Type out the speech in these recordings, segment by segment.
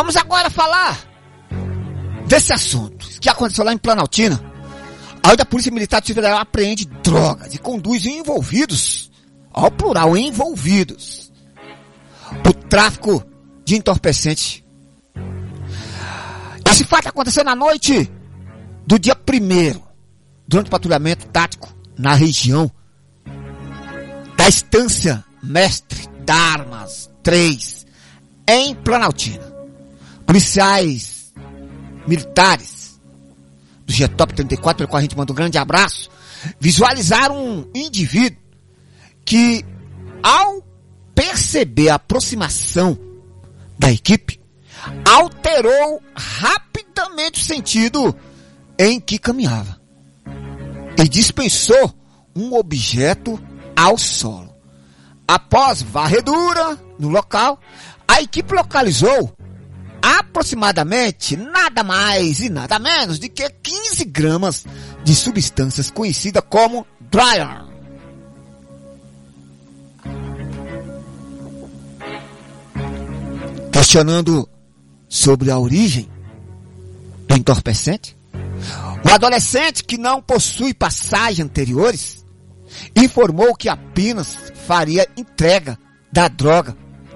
Vamos agora falar desse assunto que aconteceu lá em Planaltina, onde a Polícia Militar Federal apreende drogas e conduz envolvidos, ao plural, envolvidos, o tráfico de entorpecente. Esse fato aconteceu na noite do dia 1º, durante o patrulhamento tático na região da Estância Mestre Darmas 3, em Planaltina. Policiais militares do GTOP 34, pelo qual a gente manda um grande abraço, visualizaram um indivíduo que, ao perceber a aproximação da equipe, alterou rapidamente o sentido em que caminhava e dispensou um objeto ao solo. Após varredura no local, a equipe localizou aproximadamente nada mais e nada menos de que 15 gramas de substâncias conhecidas como dryer. Questionando sobre a origem do entorpecente, o adolescente, que não possui passagens anteriores, informou que apenas faria entrega da droga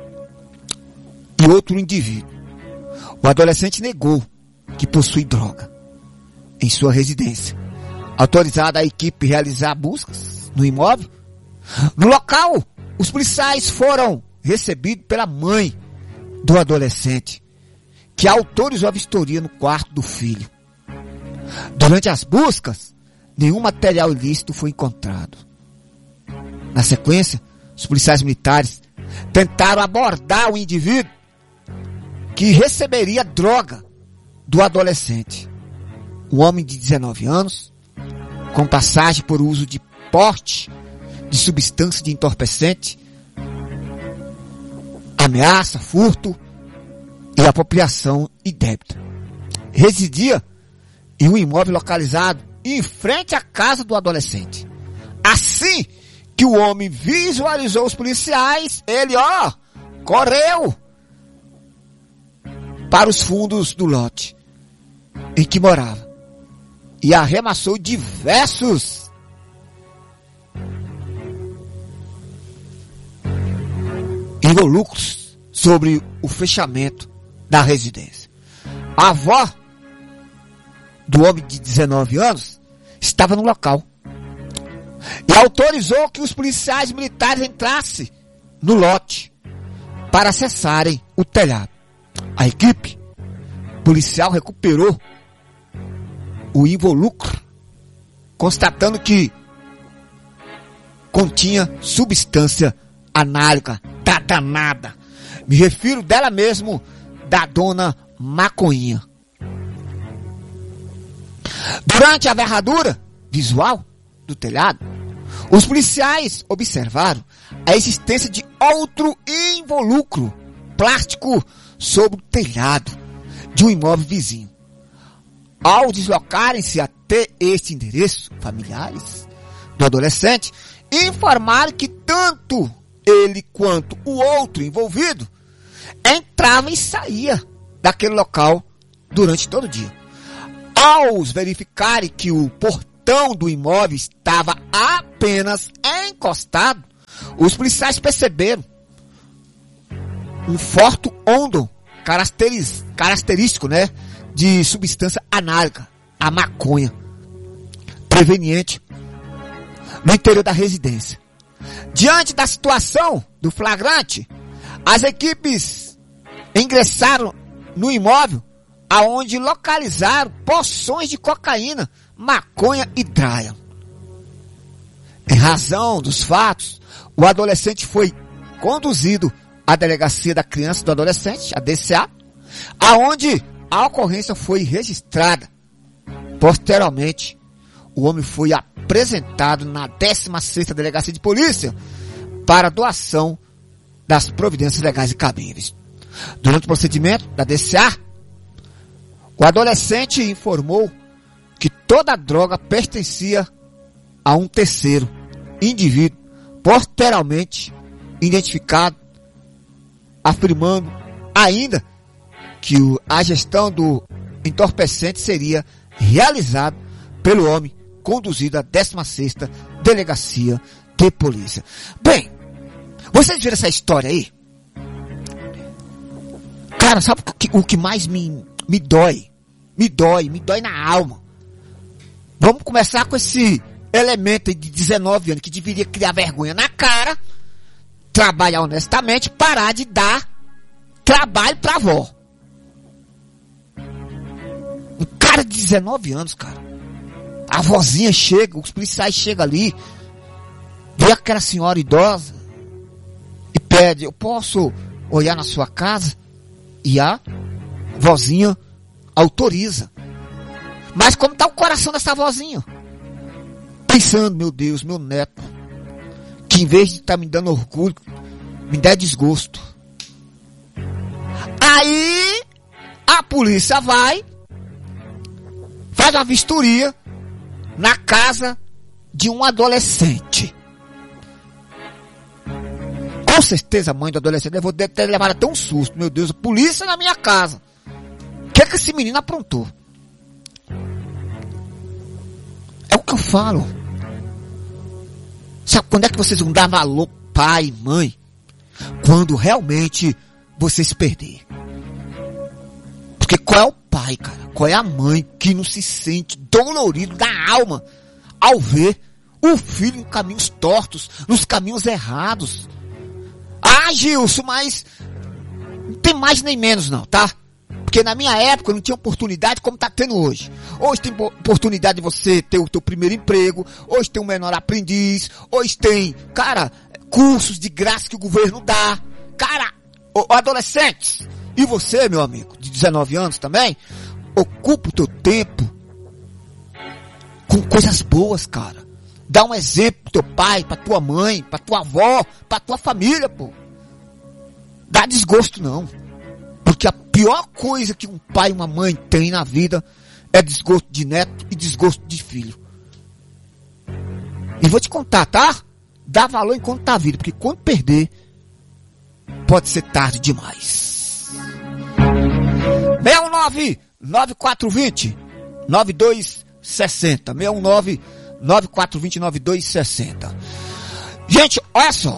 e outro indivíduo. O adolescente negou que possui droga em sua residência. Autorizada a equipe realizar buscas no imóvel, no local, os policiais foram recebidos pela mãe do adolescente, que autorizou a vistoria no quarto do filho. Durante as buscas, nenhum material ilícito foi encontrado. Na sequência, os policiais militares tentaram abordar o indivíduo que receberia droga do adolescente. Um homem de 19 anos, com passagem por uso de porte de substância de entorpecente, ameaça, furto e apropriação indébita. Residia em um imóvel localizado em frente à casa do adolescente. Assim que o homem visualizou os policiais, ele, correu para os fundos do lote em que morava e arremessou diversos involucros sobre o fechamento da residência. A avó do homem de 19 anos estava no local e autorizou que os policiais militares entrassem no lote para acessarem o telhado. A equipe policial recuperou o involucro, constatando que continha substância análoga da danada. Me refiro dela mesmo, da dona Maconha. Durante a varredura visual do telhado, os policiais observaram a existência de outro involucro plástico sobre o telhado de um imóvel vizinho. Ao deslocarem-se até este endereço, familiares do adolescente informaram que tanto ele quanto o outro envolvido entrava e saía daquele local durante todo o dia. Ao verificarem que o portão do imóvel estava apenas encostado, os policiais perceberam um forte odor característico, de substância análoga à maconha, proveniente no interior da residência. Diante da situação do flagrante, as equipes ingressaram no imóvel, aonde localizaram porções de cocaína, maconha e dryer. Em razão dos fatos, o adolescente foi conduzido à Delegacia da Criança e do Adolescente, a DCA, aonde a ocorrência foi registrada. Posteriormente, o homem foi apresentado na 16ª Delegacia de Polícia para doação das providências legais e cabíveis. Durante o procedimento da DCA, o adolescente informou que toda a droga pertencia a um terceiro indivíduo, posteriormente identificado, afirmando ainda que a gestão do entorpecente seria realizada pelo homem conduzido à 16ª Delegacia de Polícia. Bem, vocês viram essa história aí? Cara, sabe o que mais me dói? Me dói na alma. Vamos começar com esse elemento de 19 anos que deveria criar vergonha na cara, trabalhar honestamente, parar de dar trabalho pra avó. Um cara de 19 anos, cara. A vozinha chega, os policiais chegam ali, vê aquela senhora idosa e pede, eu posso olhar na sua casa? E a vozinha autoriza. Mas como tá o coração dessa vozinha? Pensando, meu Deus, meu neto, que em vez de estar me dando orgulho, me dá desgosto. Aí a polícia vai, faz uma vistoria na casa de um adolescente. Com certeza a mãe do adolescente deve ter levado até um susto. Meu Deus, a polícia na minha casa. O que é que esse menino aprontou? É o que eu falo. Sabe quando é que vocês vão dar valor, pai e mãe? Quando realmente vocês perderem. Porque qual é o pai, cara? Qual é a mãe que não se sente dolorido da alma ao ver o filho em caminhos tortos, nos caminhos errados? Ah, Gilson, mas não tem mais nem menos não, tá? Porque na minha época não tinha oportunidade como tá tendo hoje. Hoje tem oportunidade de você ter o teu primeiro emprego, hoje tem um menor aprendiz, hoje tem, cara, cursos de graça que o governo dá. Cara, adolescentes, e você, meu amigo, de 19 anos também, ocupa o teu tempo com coisas boas, cara. Dá um exemplo pro teu pai, pra tua mãe, pra tua avó, pra tua família, pô. Dá desgosto não. Porque a pior coisa que um pai e uma mãe tem na vida é desgosto de neto e desgosto de filho. E vou te contar, tá? Dá valor enquanto tá vivo, porque quando perder, pode ser tarde demais. 619-9420-9260. 619-9420-9260. Gente, olha só.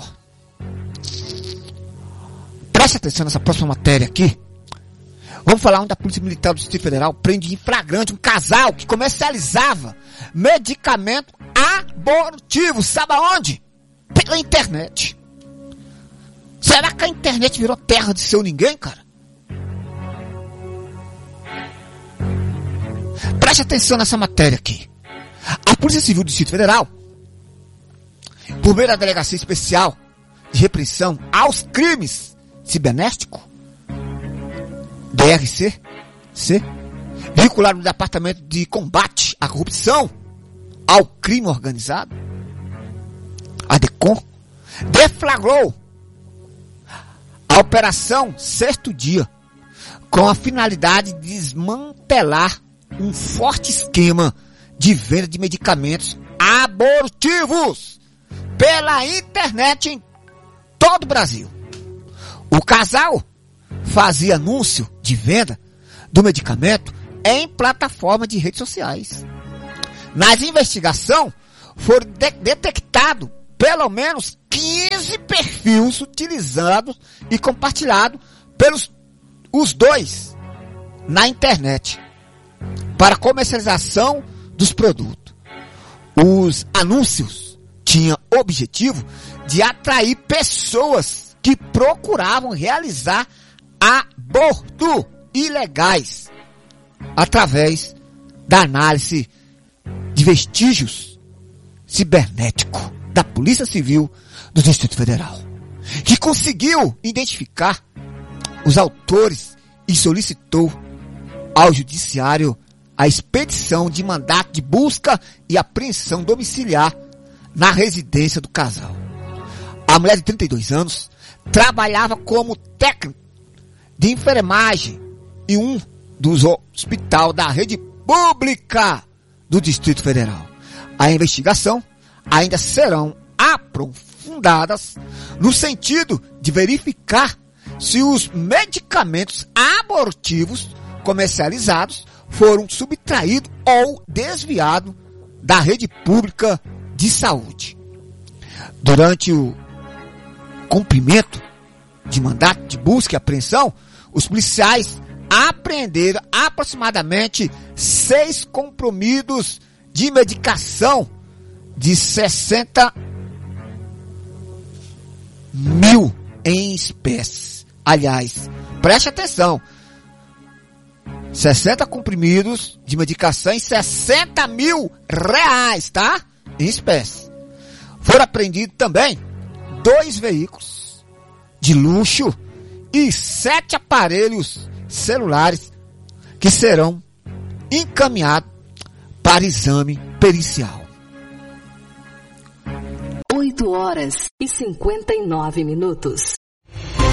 Preste atenção nessa próxima matéria aqui. Vamos falar onde a Polícia Militar do Distrito Federal prende em flagrante um casal que comercializava medicamento abortivo. Sabe aonde? Pela internet. Será que a internet virou terra de seu ninguém, cara? Preste atenção nessa matéria aqui. A Polícia Civil do Distrito Federal, por meio da Delegacia Especial de Repressão aos Crimes Cibernéticos, DRC, vinculado no Departamento de Combate à Corrupção, ao Crime Organizado, a DECOM, deflagrou a Operação Sexto Dia, com a finalidade de desmantelar um forte esquema de venda de medicamentos abortivos pela internet em todo o Brasil. O casal fazia anúncio de venda do medicamento em plataforma de redes sociais. Nas investigações foram detectados pelo menos 15 perfis utilizados e compartilhados pelos os dois na internet para comercialização dos produtos. Os anúncios tinham o objetivo de atrair pessoas que procuravam realizar aborto ilegais através da análise de vestígios cibernéticos da Polícia Civil do Distrito Federal, que conseguiu identificar os autores e solicitou ao Judiciário a expedição de mandato de busca e apreensão domiciliar na residência do casal. A mulher de 32 anos trabalhava como técnico de enfermagem em um dos hospitais da rede pública do Distrito Federal. A investigação ainda serão aprofundadas no sentido de verificar se os medicamentos abortivos comercializados foram subtraídos ou desviados da rede pública de saúde. Durante o cumprimento de mandato de busca e apreensão, os policiais apreenderam aproximadamente 6 comprimidos de medicação de 60 mil em espécies. Aliás, preste atenção, 60 comprimidos de medicação em 60 mil reais, tá? Em espécie. Foram apreendidos também 2 veículos de luxo e 7 aparelhos celulares que serão encaminhados para exame pericial. 8 horas e 59 minutos.